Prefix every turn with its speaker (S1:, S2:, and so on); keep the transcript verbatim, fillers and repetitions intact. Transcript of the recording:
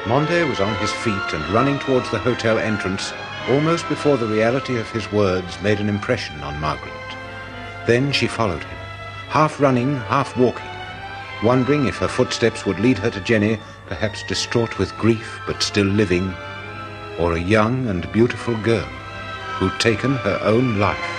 S1: Monde was on his feet and running towards the hotel entrance almost before the reality of his words made an impression on Margaret. Then she followed him, half running, half walking, wondering if her footsteps would lead her to Jenny, perhaps distraught with grief but still living, or a young and beautiful girl who'd taken her own life.